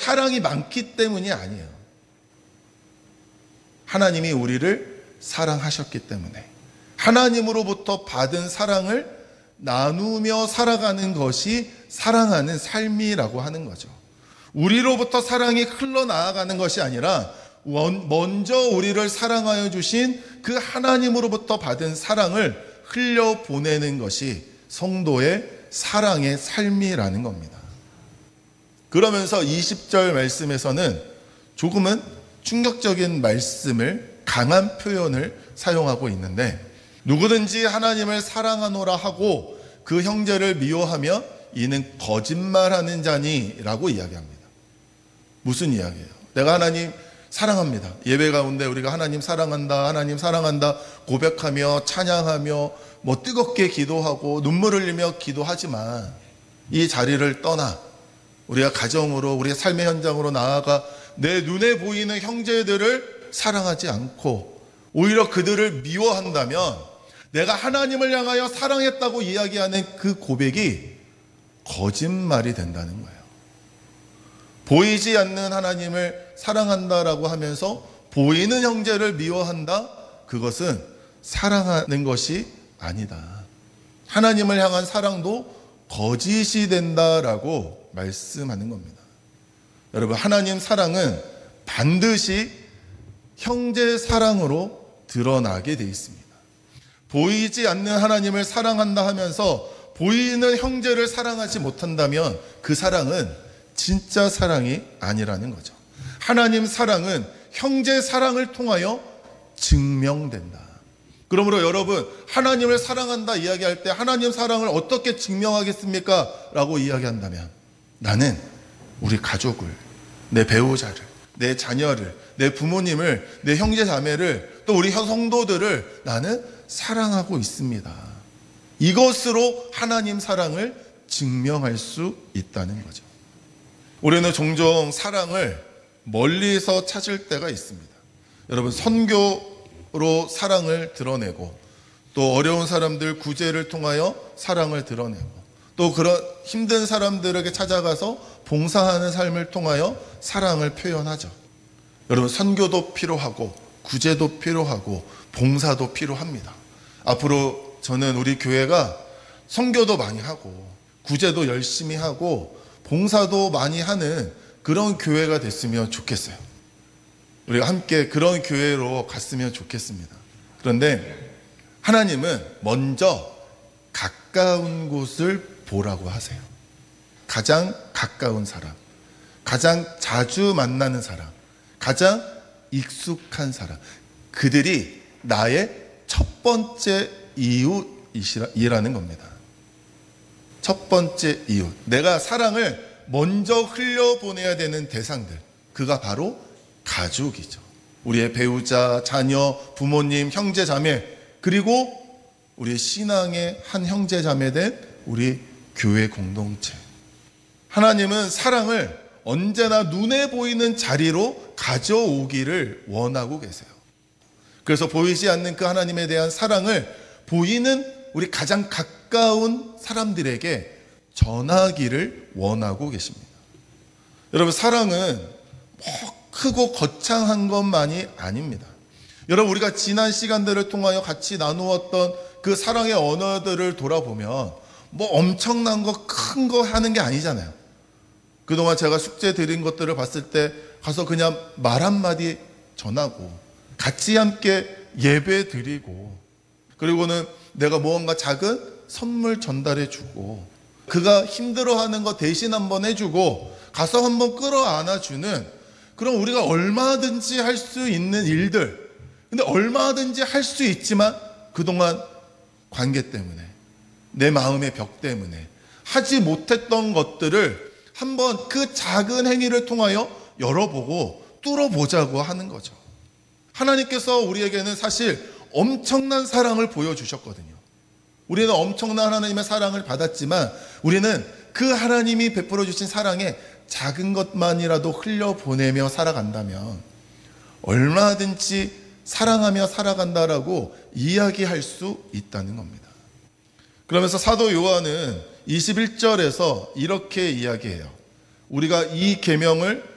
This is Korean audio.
사랑이 많기 때문이 아니에요. 하나님이 우리를 사랑하셨기 때문에 하나님으로부터 받은 사랑을 나누며 살아가는 것이 사랑하는 삶이라고 하는 거죠. 우리로부터 사랑이 흘러나아가는 것이 아니라 먼저 우리를 사랑하여 주신 그 하나님으로부터 받은 사랑을 흘려보내는 것이 성도의 사랑의 삶이라는 겁니다. 그러면서 20절 말씀에서는 조금은 충격적인 말씀을, 강한 표현을 사용하고 있는데, 누구든지 하나님을 사랑하노라 하고 그 형제를 미워하며 이는 거짓말하는 자니라고 이야기합니다. 무슨 이야기예요? 내가 하나님 사랑합니다. 예배 가운데 우리가 하나님 사랑한다 고백하며 찬양하며 뜨겁게 기도하고 눈물 흘리며 기도하지만 이 자리를 떠나 우리가 가정으로, 우리의 삶의 현장으로 나아가 내 눈에 보이는 형제들을 사랑하지 않고 오히려 그들을 미워한다면 내가 하나님을 향하여 사랑했다고 이야기하는 그 고백이 거짓말이 된다는 거예요. 보이지 않는 하나님을 사랑한다라고 하면서 보이는 형제를 미워한다? 그것은 사랑하는 것이 아니다. 하나님을 향한 사랑도 거짓이 된다라고 말씀하는 겁니다. 여러분, 하나님 사랑은 반드시 형제 사랑으로 드러나게 돼 있습니다. 보이지 않는 하나님을 사랑한다 하면서 보이는 형제를 사랑하지 못한다면 그 사랑은 진짜 사랑이 아니라는 거죠. 하나님 사랑은 형제 사랑을 통하여 증명된다. 그러므로 여러분, 하나님을 사랑한다 이야기할 때 하나님 사랑을 어떻게 증명하겠습니까? 라고 이야기한다면 나는 우리 가족을, 내 배우자를, 내 자녀를, 내 부모님을, 내 형제 자매를, 또 우리 성도들을 나는 사랑하고 있습니다. 이것으로 하나님 사랑을 증명할 수 있다는 거죠. 우리는 종종 사랑을 멀리서 찾을 때가 있습니다. 여러분, 선교로 사랑을 드러내고 또 어려운 사람들 구제를 통하여 사랑을 드러내고 또 그런 힘든 사람들에게 찾아가서 봉사하는 삶을 통하여 사랑을 표현하죠. 여러분, 선교도 필요하고 구제도 필요하고 봉사도 필요합니다. 앞으로 저는 우리 교회가 선교도 많이 하고 구제도 열심히 하고 봉사도 많이 하는 그런 교회가 됐으면 좋겠어요. 우리가 함께 그런 교회로 갔으면 좋겠습니다. 그런데 하나님은 먼저 가까운 곳을 보라고 하세요. 가장 가까운 사람, 가장 자주 만나는 사람, 가장 익숙한 사람, 그들이 나의 첫 번째 이웃이라는 겁니다. 첫 번째 이웃, 내가 사랑을 먼저 흘려보내야 되는 대상들, 그가 바로 가족이죠. 우리의 배우자, 자녀, 부모님, 형제, 자매, 그리고 우리의 신앙의 한 형제, 자매 된 우리 교회 공동체. 하나님은 사랑을 언제나 눈에 보이는 자리로 가져오기를 원하고 계세요. 그래서 보이지 않는 그 하나님에 대한 사랑을 보이는 우리 가장 가까운 사람들에게 전하기를 원하고 계십니다. 여러분, 사랑은 크고 거창한 것만이 아닙니다. 여러분, 우리가 지난 시간들을 통하여 같이 나누었던 그 사랑의 언어들을 돌아보면 엄청난 거, 큰 거 하는 게 아니잖아요. 그동안 제가 숙제 드린 것들을 봤을 때 가서 그냥 말 한마디 전하고 같이 함께 예배 드리고 그리고는 내가 무언가 작은 선물 전달해 주고 그가 힘들어하는 거 대신 한번 해주고 가서 한번 끌어안아주는 그럼 우리가 얼마든지 할 수 있는 일들, 근데 얼마든지 할 수 있지만 그동안 관계 때문에 내 마음의 벽 때문에 하지 못했던 것들을 한번 그 작은 행위를 통하여 열어보고 뚫어보자고 하는 거죠. 하나님께서 우리에게는 사실 엄청난 사랑을 보여주셨거든요. 우리는 엄청난 하나님의 사랑을 받았지만 우리는 그 하나님이 베풀어 주신 사랑에 작은 것만이라도 흘려보내며 살아간다면 얼마든지 사랑하며 살아간다라고 이야기할 수 있다는 겁니다. 그러면서 사도 요한은 21절에서 이렇게 이야기해요. 우리가 이 계명을